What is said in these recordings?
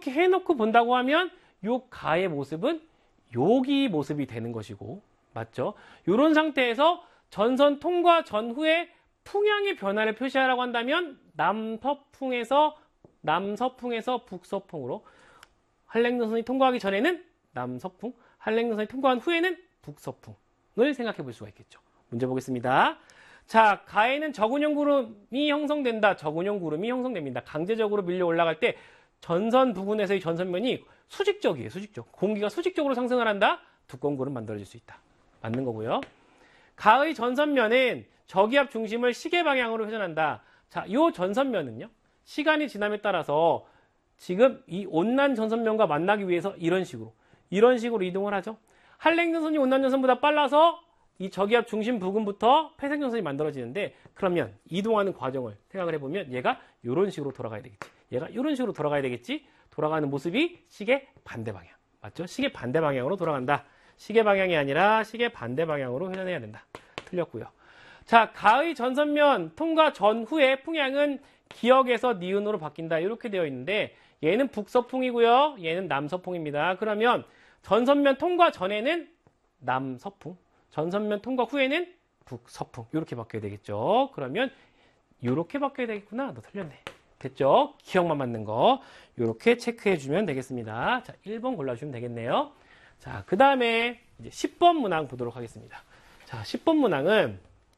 이렇게 해놓고 본다고 하면 요 가의 모습은 여기 모습이 되는 것이고, 맞죠? 이런 상태에서 전선 통과 전후에 풍향의 변화를 표시하라고 한다면 남서풍에서 북서풍으로, 한랭전선이 통과하기 전에는 남서풍, 한랭전선이 통과한 후에는 북서풍을 생각해 볼 수가 있겠죠. 문제 보겠습니다. 자, 가에는 저근형 구름이 형성된다. 저근형 구름이 형성됩니다. 강제적으로 밀려 올라갈 때 전선 부근에서의 전선면이 수직적이에요. 수직적. 공기가 수직적으로 상승을 한다. 두꺼운 구름 만들어질 수 있다. 맞는 거고요. 가의 전선면은 저기압 중심을 시계 방향으로 회전한다. 자, 이 전선면은요, 시간이 지남에 따라서 지금 이 온난 전선면과 만나기 위해서 이런 식으로 이동을 하죠. 한랭전선이 온난 전선보다 빨라서 이 저기압 중심 부근부터 폐색전선이 만들어지는데, 그러면 이동하는 과정을 생각을 해보면 얘가 이런 식으로 돌아가야 되겠지. 얘가 이런 식으로 돌아가야 되겠지. 돌아가는 모습이 시계 반대 방향. 맞죠? 시계 반대 방향으로 돌아간다. 시계 방향이 아니라 시계 반대 방향으로 회전해야 된다. 틀렸고요. 자, 가의 전선면 통과 전후의 풍향은 기역에서 니은으로 바뀐다. 이렇게 되어 있는데 얘는 북서풍이고요. 얘는 남서풍입니다. 그러면 전선면 통과 전에는 남서풍, 전선면 통과 후에는 북서풍. 이렇게 바뀌어야 되겠죠. 그러면 이렇게 바뀌어야 되겠구나. 너 틀렸네. 됐죠? 기억만 맞는 거 이렇게 체크해 주면 되겠습니다. 자, 1번 골라주시면 되겠네요. 자, 그 다음에 이제 10번 문항 보도록 하겠습니다. 자, 10번 문항은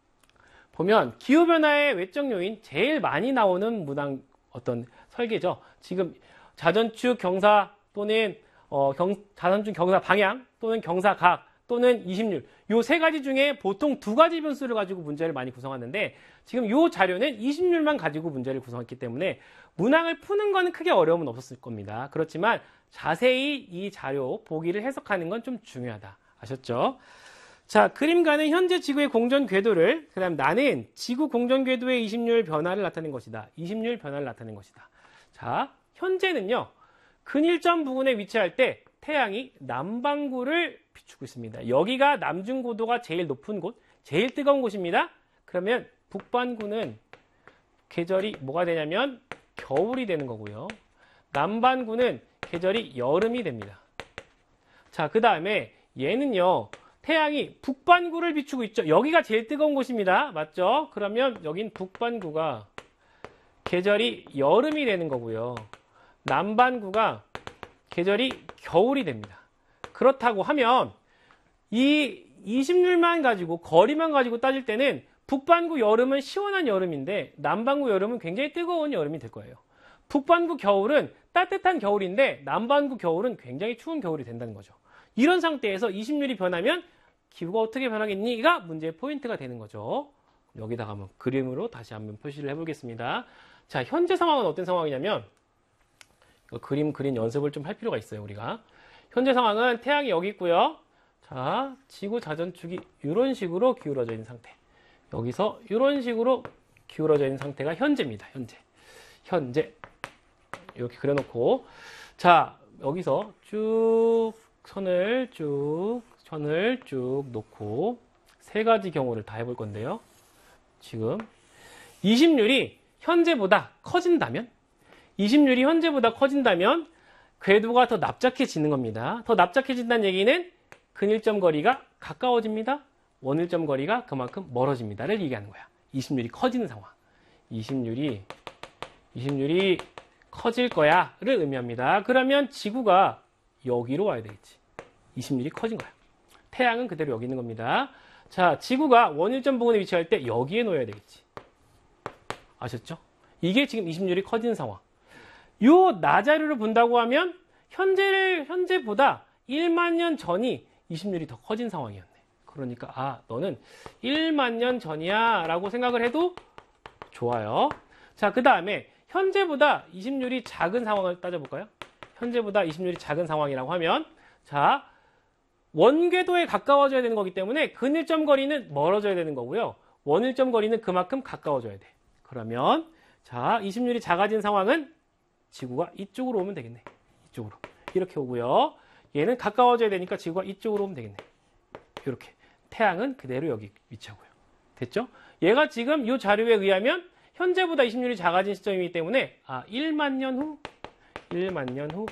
보면 기후변화의 외적 요인 제일 많이 나오는 문항 어떤 설계죠. 지금 자전축 경사 또는 자전축 경사 방향 또는 경사 각 또는 이심률, 요 세 가지 중에 보통 두 가지 변수를 가지고 문제를 많이 구성하는데, 지금 요 자료는 이심률만 가지고 문제를 구성했기 때문에 문항을 푸는 거는 크게 어려움은 없었을 겁니다. 그렇지만 자세히 이 자료 보기를 해석하는 건 좀 중요하다. 아셨죠? 자, 그림가는 현재 지구의 공전 궤도를, 그 다음 나는 지구 공전 궤도의 이심률 변화를 나타낸 것이다. 이심률 변화를 나타낸 것이다. 자, 현재는요, 근일점 부근에 위치할 때 태양이 남반구를 비추고 있습니다. 여기가 남중고도가 제일 높은 곳, 제일 뜨거운 곳입니다. 그러면 북반구는 계절이 뭐가 되냐면 겨울이 되는 거고요. 남반구는 계절이 여름이 됩니다. 자, 그 다음에 얘는요, 태양이 북반구를 비추고 있죠. 여기가 제일 뜨거운 곳입니다. 맞죠? 그러면 여긴 북반구가 계절이 여름이 되는 거고요. 남반구가 계절이 겨울이 됩니다. 그렇다고 하면 이 이심률만 가지고, 거리만 가지고 따질 때는 북반구 여름은 시원한 여름인데 남반구 여름은 굉장히 뜨거운 여름이 될 거예요. 북반구 겨울은 따뜻한 겨울인데 남반구 겨울은 굉장히 추운 겨울이 된다는 거죠. 이런 상태에서 이심률이 변하면 기후가 어떻게 변하겠니가 문제의 포인트가 되는 거죠. 여기다가 한번 그림으로 다시 한번 표시를 해보겠습니다. 자, 현재 상황은 어떤 상황이냐면, 그림 그린 연습을 좀 할 필요가 있어요, 우리가. 현재 상황은 태양이 여기 있고요. 자, 지구 자전축이 이런 식으로 기울어져 있는 상태. 여기서 이런 식으로 기울어져 있는 상태가 현재입니다. 현재. 이렇게 그려놓고, 자, 여기서 쭉 선을 쭉 놓고 세 가지 경우를 다 해볼 건데요. 지금 이심률이 현재보다 커진다면, 궤도가 더 납작해지는 겁니다. 더 납작해진다는 얘기는 근일점 거리가 가까워집니다. 원일점 거리가 그만큼 멀어집니다를 얘기하는 거야. 이심률이 커지는 상황. 이심률이 커질 거야를 의미합니다. 그러면 지구가 여기로 와야 되겠지. 이심률이 커진 거야. 태양은 그대로 여기 있는 겁니다. 자, 지구가 원일점 부근에 위치할 때 여기에 놓여야 되겠지. 아셨죠? 이게 지금 이심률이 커지는 상황. 요 나자료를 본다고 하면 현재보다 1만 년 전이 이심률이 더 커진 상황이었네. 그러니까 너는 1만 년 전이야 라고 생각을 해도 좋아요. 자, 그 다음에 현재보다 이심률이 작은 상황을 따져볼까요? 현재보다 이심률이 작은 상황이라고 하면, 자, 원궤도에 가까워져야 되는 거기 때문에 근일점 거리는 멀어져야 되는 거고요. 원일점 거리는 그만큼 가까워져야 돼. 그러면 자, 이심률이 작아진 상황은 지구가 이쪽으로 오면 되겠네. 이쪽으로. 이렇게 오고요. 얘는 가까워져야 되니까 지구가 이쪽으로 오면 되겠네. 이렇게. 태양은 그대로 여기 위치하고요. 됐죠? 얘가 지금 이 자료에 의하면 현재보다 이심률이 작아진 시점이기 때문에 1만 년 후